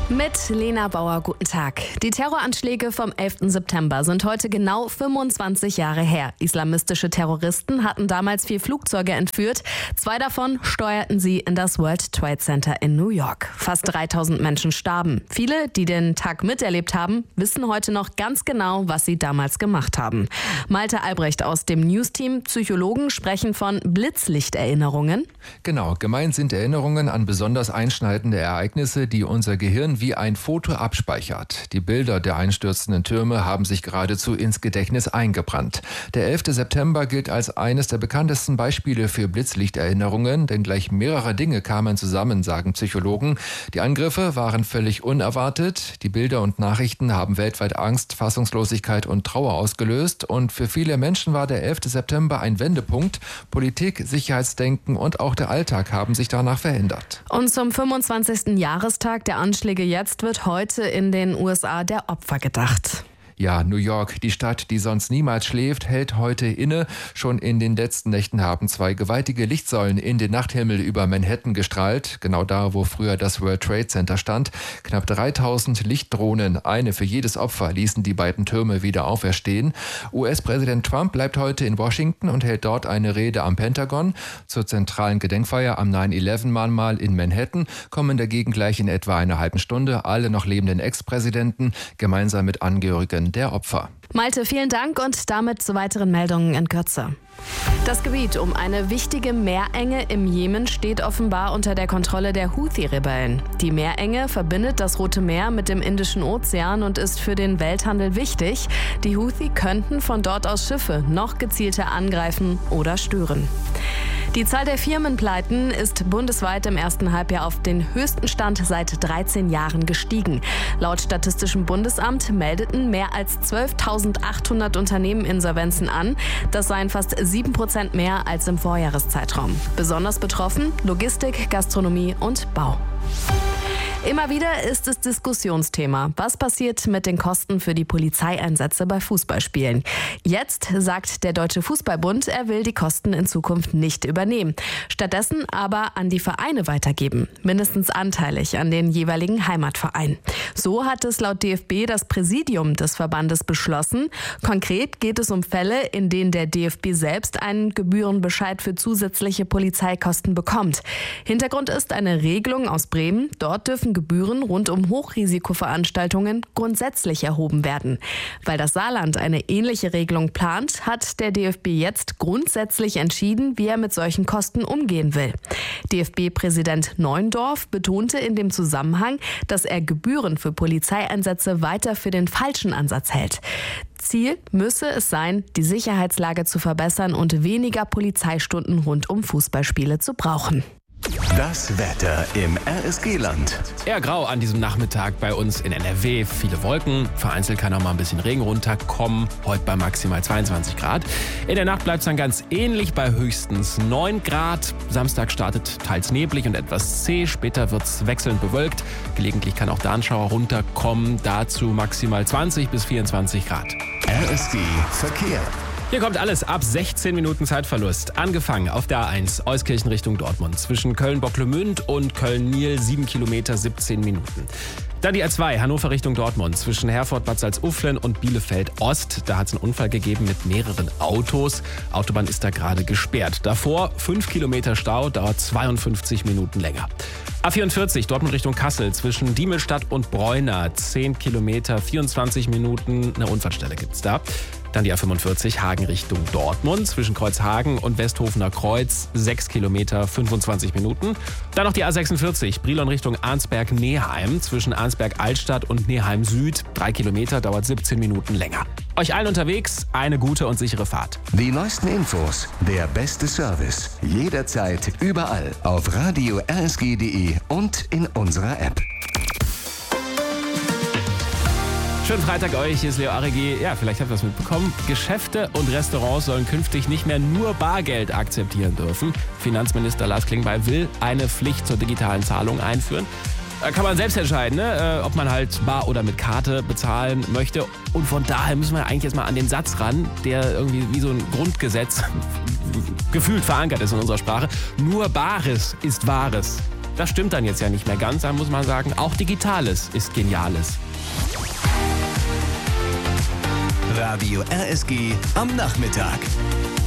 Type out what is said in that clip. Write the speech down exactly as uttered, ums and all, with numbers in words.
Mit Lena Bauer, guten Tag. Die Terroranschläge vom elften September sind heute genau fünfundzwanzig Jahre her. Islamistische Terroristen hatten damals vier Flugzeuge entführt. Zwei davon steuerten sie in das World Trade Center in New York. Fast dreitausend Menschen starben. Viele, die den Tag miterlebt haben, wissen heute noch ganz genau, was sie damals gemacht haben. Malte Albrecht aus dem News-Team, Psychologen, sprechen von Blitzlichterinnerungen. Genau, gemeint sind Erinnerungen an besonders einschneidende Ereignisse, die unser Gehirn wie ein Foto abspeichert. Die Bilder der einstürzenden Türme haben sich geradezu ins Gedächtnis eingebrannt. Der elfte September gilt als eines der bekanntesten Beispiele für Blitzlichterinnerungen, denn gleich mehrere Dinge kamen zusammen, sagen Psychologen. Die Angriffe waren völlig unerwartet. Die Bilder und Nachrichten haben weltweit Angst, Fassungslosigkeit und Trauer ausgelöst. Und für viele Menschen war der elfte September ein Wendepunkt. Politik, Sicherheitsdenken und auch der Alltag haben sich danach verändert. Und zum fünfundzwanzigsten Jahrestag der Anschläge jetzt wird heute in den U S A der Opfer gedacht. Ja, New York, die Stadt, die sonst niemals schläft, hält heute inne. Schon in den letzten Nächten haben zwei gewaltige Lichtsäulen in den Nachthimmel über Manhattan gestrahlt. Genau da, wo früher das World Trade Center stand. Knapp dreitausend Lichtdrohnen, eine für jedes Opfer, ließen die beiden Türme wieder auferstehen. U S-Präsident Trump bleibt heute in Washington und hält dort eine Rede am Pentagon. Zur zentralen Gedenkfeier am nine eleven Mahnmal in Manhattan kommen dagegen gleich in etwa einer halben Stunde alle noch lebenden Ex-Präsidenten gemeinsam mit Angehörigen der Opfer. Malte, vielen Dank und damit zu weiteren Meldungen in Kürze. Das Gebiet um eine wichtige Meerenge im Jemen steht offenbar unter der Kontrolle der Houthi-Rebellen. Die Meerenge verbindet das Rote Meer mit dem Indischen Ozean und ist für den Welthandel wichtig. Die Houthi könnten von dort aus Schiffe noch gezielter angreifen oder stören. Die Zahl der Firmenpleiten ist bundesweit im ersten Halbjahr auf den höchsten Stand seit dreizehn Jahren gestiegen. Laut Statistischem Bundesamt meldeten mehr als zwölftausendachthundert Unternehmen Insolvenzen an. Das seien fast sieben Prozent mehr als im Vorjahreszeitraum. Besonders betroffen Logistik, Gastronomie und Bau. Immer wieder ist es Diskussionsthema. Was passiert mit den Kosten für die Polizeieinsätze bei Fußballspielen? Jetzt sagt der Deutsche Fußballbund, er will die Kosten in Zukunft nicht übernehmen. Stattdessen aber an die Vereine weitergeben. Mindestens anteilig an den jeweiligen Heimatverein. So hat es laut D F B das Präsidium des Verbandes beschlossen. Konkret geht es um Fälle, in denen der D F B selbst einen Gebührenbescheid für zusätzliche Polizeikosten bekommt. Hintergrund ist eine Regelung aus Bremen. Dort dürfen Gebühren rund um Hochrisikoveranstaltungen grundsätzlich erhoben werden. Weil das Saarland eine ähnliche Regelung plant, hat der D F B jetzt grundsätzlich entschieden, wie er mit solchen Kosten umgehen will. D F B-Präsident Neuendorf betonte in dem Zusammenhang, dass er Gebühren für Polizeieinsätze weiter für den falschen Ansatz hält. Ziel müsse es sein, die Sicherheitslage zu verbessern und weniger Polizeistunden rund um Fußballspiele zu brauchen. Das Wetter im R S G-Land. Eher grau an diesem Nachmittag bei uns in N R W. Viele Wolken, vereinzelt kann auch mal ein bisschen Regen runterkommen. Heute bei maximal zweiundzwanzig Grad. In der Nacht bleibt es dann ganz ähnlich bei höchstens neun Grad. Samstag startet teils neblig und etwas zäh. Später wird es wechselnd bewölkt. Gelegentlich kann auch da ein Schauer runterkommen. Dazu maximal zwanzig bis vierundzwanzig Grad. R S G Verkehr. Hier kommt alles ab sechzehn Minuten Zeitverlust. Angefangen auf der A eins, Euskirchen Richtung Dortmund. Zwischen Köln-Bocklemünd und Köln-Niel sieben Kilometer, siebzehn Minuten. Dann die A zwei, Hannover Richtung Dortmund. Zwischen Herford, Bad Salzuflen und Bielefeld Ost. Da hat es einen Unfall gegeben mit mehreren Autos. Autobahn ist da gerade gesperrt. Davor fünf Kilometer Stau, dauert zweiundfünfzig Minuten länger. A vierundvierzig, Dortmund Richtung Kassel. Zwischen Diemelstadt und Bräuna. zehn Kilometer, vierundzwanzig Minuten. Eine Unfallstelle gibt's da. Dann die A fünfundvierzig, Hagen Richtung Dortmund, zwischen Kreuzhagen und Westhofener Kreuz, sechs Kilometer, fünfundzwanzig Minuten. Dann noch die A sechsundvierzig, Brilon Richtung Arnsberg-Neheim, zwischen Arnsberg-Altstadt und Neheim Süd, drei Kilometer, dauert siebzehn Minuten länger. Euch allen unterwegs eine gute und sichere Fahrt. Die neuesten Infos, der beste Service, jederzeit, überall auf radio r s g punkt d e und in unserer App. Schönen Freitag euch, hier ist Leo Aregi. Ja, vielleicht habt ihr das mitbekommen. Geschäfte und Restaurants sollen künftig nicht mehr nur Bargeld akzeptieren dürfen. Finanzminister Lars Klingbeil will eine Pflicht zur digitalen Zahlung einführen. Da kann man selbst entscheiden, ne? ob man halt bar oder mit Karte bezahlen möchte. Und von daher müssen wir eigentlich jetzt mal an den Satz ran, der irgendwie wie so ein Grundgesetz gefühlt verankert ist in unserer Sprache. Nur Bares ist Wahres. Das stimmt dann jetzt ja nicht mehr ganz, da muss man sagen, auch Digitales ist Geniales. Radio R S G am Nachmittag.